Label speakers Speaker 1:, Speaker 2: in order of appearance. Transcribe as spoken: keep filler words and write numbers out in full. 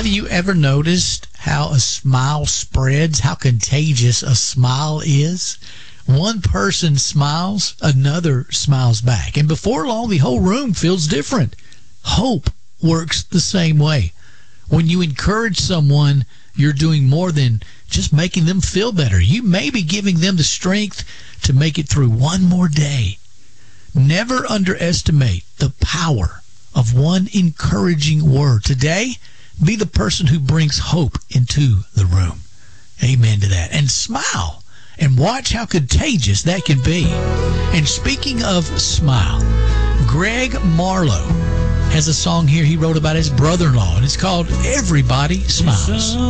Speaker 1: Have you ever noticed how a smile spreads, how contagious a smile is? One person smiles, another smiles back. And before long, the whole room feels different. Hope works the same way. When you encourage someone, you're doing more than just making them feel better. You may be giving them the strength to make it through one more day. Never underestimate the power of one encouraging word. Today, be the person who brings hope into the room. Amen to that. And smile. And watch how contagious that can be. And speaking of smile, Greg Marlowe has a song here he wrote about his brother-in-law, and it's called Everybody Smiles.